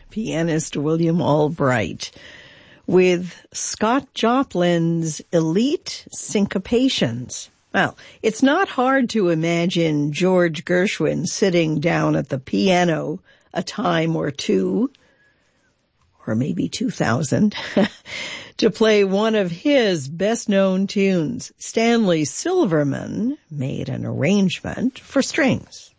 pianist William Albright with Scott Joplin's Elite Syncopations. Well, it's not hard to imagine George Gershwin sitting down at the piano a time or two, or maybe 2000, to play one of his best-known tunes. Stanley Silverman made an arrangement for strings.